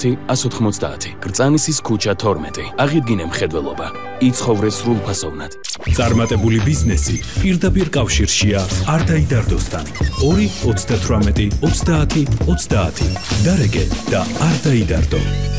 190. გრწანისის ქუჩა 12. აღიდგინე მხედველობა. იცხოვრე სრულფასოვნად. წარმატებული ბიზნესი პირდაპირ კავშირშია არდაიდარდოსთან. 2 38 30 30. დარეგე და არ დაიდარდო.